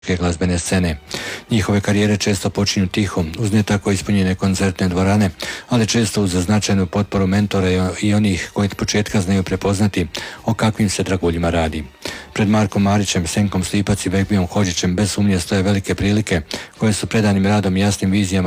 glazbene scene. Njihove karijere često počinju tiho, uz ne tako ispunjene koncertne dvorane, ali često uz značajnu potporu mentora i onih koji od početka znaju prepoznati o kakvim se draguljima radi. Pred Markom Marićem, Senkom Slipac i Bekbijom Hodžićem bez sumnje stoje velike prilike koje su predanim radom i jasnim vizijama